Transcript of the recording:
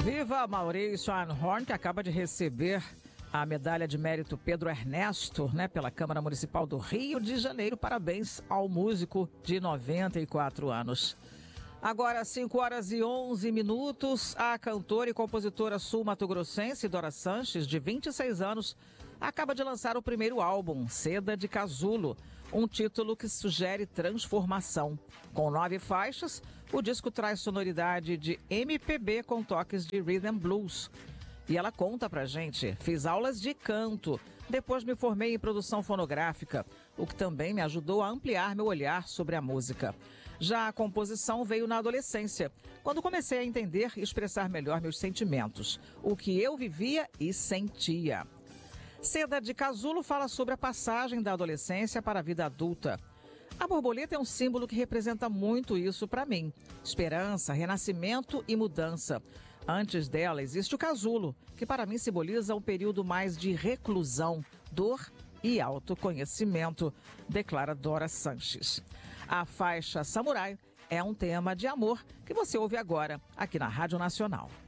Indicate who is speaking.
Speaker 1: Viva Maurício Einhorn, que acaba de receber a medalha de mérito Pedro Ernesto, pela Câmara Municipal do Rio de Janeiro. Parabéns ao músico de 94 anos. Agora, 5h11, a cantora e compositora sul-mato-grossense Dora Sanches, de 26 anos, acaba de lançar o primeiro álbum, Seda de Casulo, um título que sugere transformação. Com 9 faixas, o disco traz sonoridade de MPB com toques de rhythm and blues. E ela conta pra gente: fiz aulas de canto, depois me formei em produção fonográfica, o que também me ajudou a ampliar meu olhar sobre a música. Já a composição veio na adolescência, quando comecei a entender e expressar melhor meus sentimentos, o que eu vivia e sentia. Seda de Casulo fala sobre a passagem da adolescência para a vida adulta. A borboleta é um símbolo que representa muito isso para mim: esperança, renascimento e mudança. Antes dela existe o casulo, que para mim simboliza um período mais de reclusão, dor e autoconhecimento, declara Dora Sanches. A faixa Samurai é um tema de amor que você ouve agora aqui na Rádio Nacional.